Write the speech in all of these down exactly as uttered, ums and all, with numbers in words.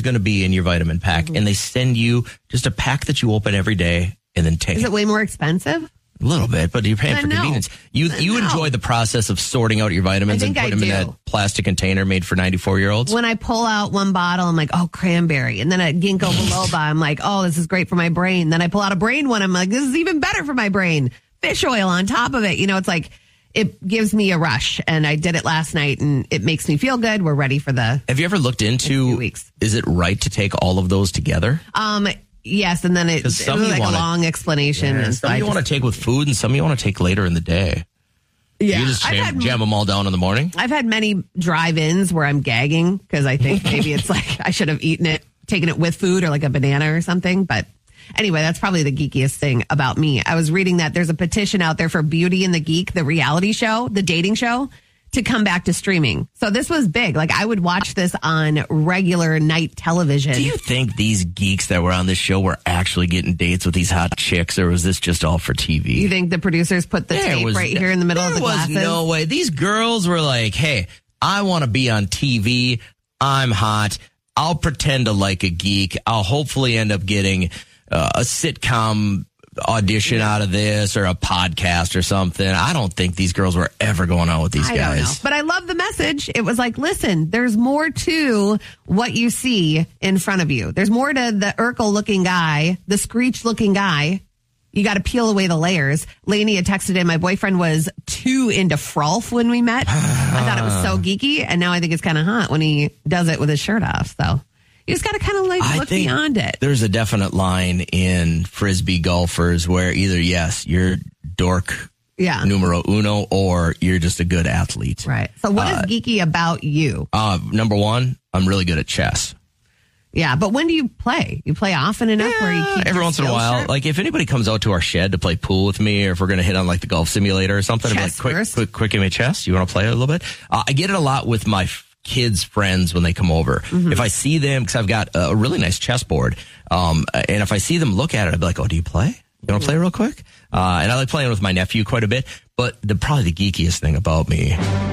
going to be in your vitamin pack, mm-hmm. and they send you just a pack that you open every day and then take. Is it way more expensive? A little bit, but you're paying I for know. convenience. You I you know. enjoy the process of sorting out your vitamins and put I them do. in that plastic container made for ninety-four-year-olds? When I pull out one bottle, I'm like, oh, cranberry. And then at ginkgo biloba, I'm like, oh, this is great for my brain. Then I pull out a brain one. I'm like, this is even better for my brain. Fish oil on top of it. You know, it's like, it gives me a rush. And I did it last night, and it makes me feel good. We're ready for the Have you ever looked into, weeks. Is it right to take all of those together? Um, Yes, and then it, it was like wanna, a long explanation. Yeah, and some you want to take with food, and some you want to take later in the day. Yeah, you just I've jam, had, jam them all down in the morning? I've had many drive-ins where I'm gagging because I think maybe it's like I should have eaten it, taken it with food or like a banana or something. But anyway, that's probably the geekiest thing about me. I was reading that there's a petition out there for Beauty and the Geek, the reality show, the dating show, to come back to streaming. So this was big. Like, I would watch this on regular night television. Do you think these geeks that were on this show were actually getting dates with these hot chicks, or was this just all for T V? You think the producers put the There tape was, right here in the middle there of the was glasses? no way. These girls were like, hey, I want to be on T V. I'm hot. I'll pretend to like a geek. I'll hopefully end up getting uh, a sitcom audition out of this, or a podcast or something. I don't think these girls were ever going out with these I guys. Don't know. But I love the message. It was like, listen, there's more to what you see in front of you. There's more to the Urkel looking guy, the Screech looking guy. You got to peel away the layers. Lainey had texted in, my boyfriend was too into Frolf when we met. I thought it was so geeky, and now I think it's kind of hot when he does it with his shirt off. So you just got to kind of like I look think beyond it. There's a definite line in Frisbee golfers where either, yes, you're dork Yeah. numero uno, or you're just a good athlete. Right. So what Uh, is geeky about you? Uh, number one, I'm really good at chess. Yeah, but when do you play? You play often enough where you keep Every your once in a skills while. sharp? Like, if anybody comes out to our shed to play pool with me, or if we're going to hit on like the golf simulator or something, I'm like, Chess quick, first. quick, quick, give me chess. You want to play a little bit? Uh, I get it a lot with my f- kids' friends when they come over. Mm-hmm. If I see them, because I've got a really nice chessboard, um, and if I see them look at it, I'd be like, oh, do you play? You want to play real quick? Uh, and I like playing with my nephew quite a bit. But the probably the geekiest thing about me,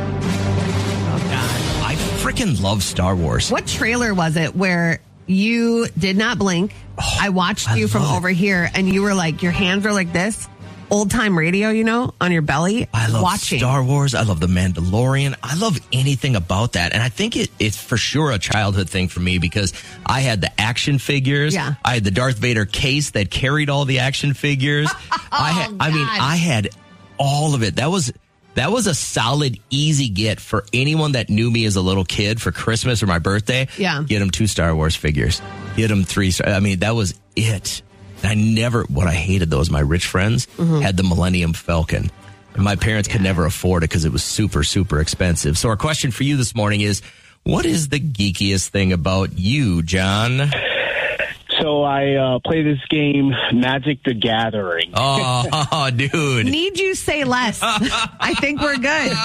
oh God, I freaking love Star Wars. What trailer was it where you did not blink? Oh, I watched I you from love it. over here, and you were like, your hands were like this, old time radio, you know, on your belly. I love watching. Star Wars. I love The Mandalorian. I love anything about that. And I think it, it's for sure a childhood thing for me, because I had the action figures. Yeah. I had the Darth Vader case that carried all the action figures. I had, I mean, God. I had all of it. That was, that was a solid, easy get for anyone that knew me as a little kid for Christmas or my birthday. Yeah. Get them two Star Wars figures. Get them three. I mean, that was it. I never, what I hated though is my rich friends Mm-hmm. had the Millennium Falcon. And my parents could never afford it because it was super, super expensive. So our question for you this morning is, what is the geekiest thing about you, John? So I uh, play this game, Magic the Gathering. Oh, oh dude. Need you say less? I think we're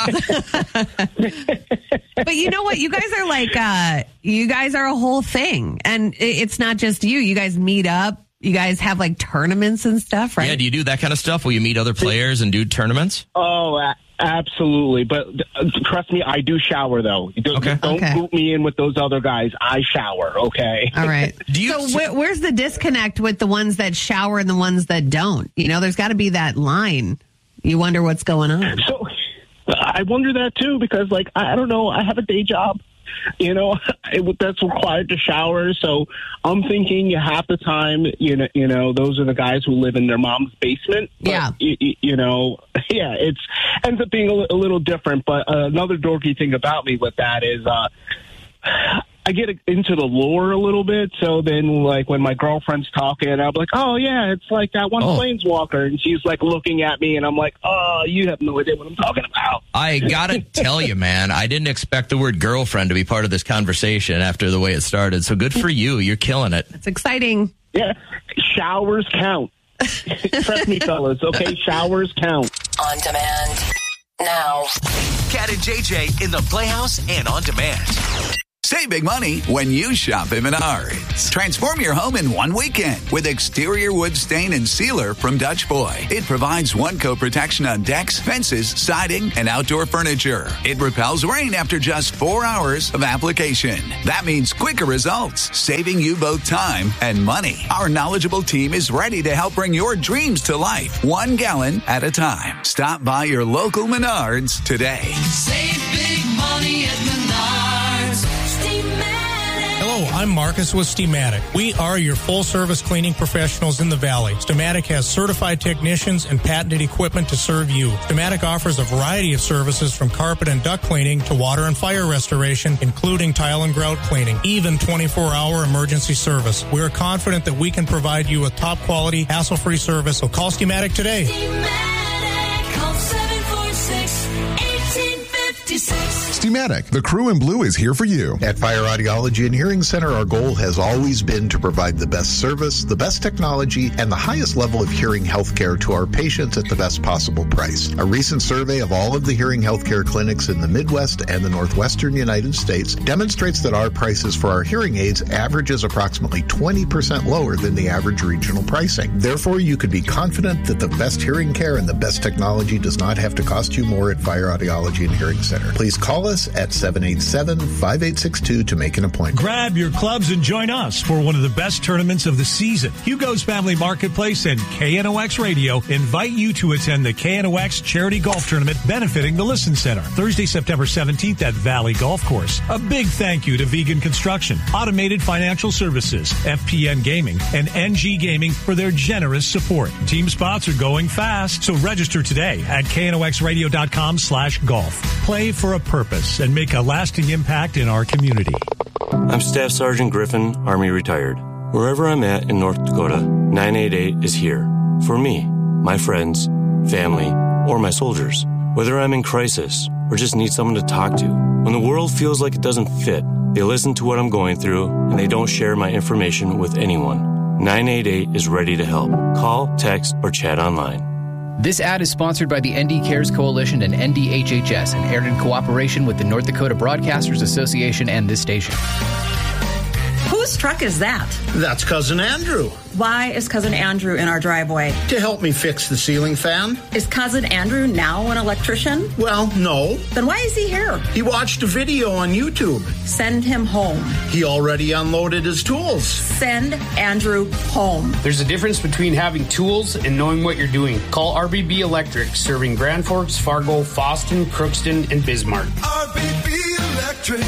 good. But you know what? You guys are like, uh, you guys are a whole thing. And i- it's not just you. You guys meet up. You guys have like tournaments and stuff, right? Yeah, do you do that kind of stuff? Will you meet other players and do tournaments? Oh, a- absolutely. But uh, trust me, I do shower, though. Don't, Okay. don't Okay. group me in with those other guys. I shower, okay? All right. Do you- so wh- where's the disconnect with the ones that shower and the ones that don't? You know, there's got to be that line. You wonder what's going on. So I wonder that, too, because, like, I I don't know. I have a day job. You know, it, that's required to shower. So I'm thinking half the time, you know, you know, those are the guys who live in their mom's basement. But, Yeah. You, you know, yeah, it's ends up being a, li- a little different. But uh, another dorky thing about me with that is uh, I get into the lore a little bit. So then, like, when my girlfriend's talking, I'm like, oh, yeah, it's like that one Oh. planeswalker. And she's, like, looking at me, and I'm like, oh, you have no idea what I'm talking about. I gotta tell you, man, I didn't expect the word girlfriend to be part of this conversation after the way it started. So good for you. You're killing it. It's exciting. Yeah, showers count. Trust me, fellas, okay? Showers count. On demand. Now. Cat and J J in the Playhouse and on demand. Save big money when you shop at Menards. Transform your home in one weekend with exterior wood stain and sealer from Dutch Boy. It provides one-coat protection on decks, fences, siding, and outdoor furniture. It repels rain after just four hours of application. That means quicker results, saving you both time and money. Our knowledgeable team is ready to help bring your dreams to life, one gallon at a time. Stop by your local Menards today. Save big money at Menards. Hello, I'm Marcus with Steamatic. We are your full-service cleaning professionals in the Valley. Steamatic has certified technicians and patented equipment to serve you. Steamatic offers a variety of services from carpet and duct cleaning to water and fire restoration, including tile and grout cleaning, even twenty-four hour emergency service. We are confident that we can provide you with top-quality, hassle-free service, so call Steamatic today. Steamatic, call seven four six, one eight five six. Steamatic, the crew in blue is here for you. At Fire Audiology and Hearing Center, our goal has always been to provide the best service, the best technology, and the highest level of hearing health care to our patients at the best possible price. A recent survey of all of the hearing health care clinics in the Midwest and the Northwestern United States demonstrates that our prices for our hearing aids averages approximately twenty percent lower than the average regional pricing. Therefore, you could be confident that the best hearing care and the best technology does not have to cost you more at Fire Audiology and Hearing Center. Please call us at seven eight seven, five eight six two to make an appointment. Grab your clubs and join us for one of the best tournaments of the season. Hugo's Family Marketplace and K N O X Radio invite you to attend the K N O X Charity Golf Tournament benefiting the Listen Center, Thursday, September seventeenth at Valley Golf Course. A big thank you to Vegan Construction, Automated Financial Services, F P N Gaming, and N G Gaming for their generous support. Team spots are going fast, so register today at K N O X radio dot com slash golf. Play for a purpose and make a lasting impact in our community. I'm Staff Sergeant Griffin, Army retired. Wherever I'm at in North Dakota, nine eight eight is here. For me, my friends, family, or my soldiers. Whether I'm in crisis or just need someone to talk to. When the world feels like it doesn't fit, they listen to what I'm going through and they don't share my information with anyone. nine eight eight is ready to help. Call, text, or chat online. This ad is sponsored by the N D Cares Coalition and N D H H S and aired in cooperation with the North Dakota Broadcasters Association and this station. Whose truck is that? That's Cousin Andrew. Why is Cousin Andrew in our driveway? To help me fix the ceiling fan. Is Cousin Andrew now an electrician? Well, no. Then why is he here? He watched a video on YouTube. Send him home. He already unloaded his tools. Send Andrew home. There's a difference between having tools and knowing what you're doing. Call R B B Electric, serving Grand Forks, Fargo, Fosston, Crookston, and Bismarck. R B B Electric.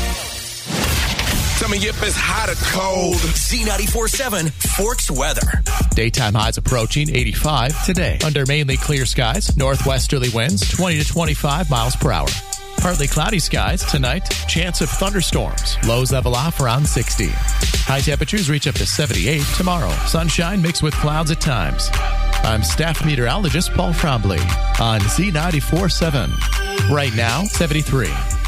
Tell me if it's hot or cold. Z ninety-four point seven Forks weather. Daytime highs approaching eighty-five today. Under mainly clear skies, northwesterly winds twenty to twenty-five miles per hour. Partly cloudy skies tonight. Chance of thunderstorms. Lows level off around sixty. High temperatures reach up to seventy-eight tomorrow. Sunshine mixed with clouds at times. I'm staff meteorologist Paul Trombley on Z ninety-four point seven. Right now, seventy-three.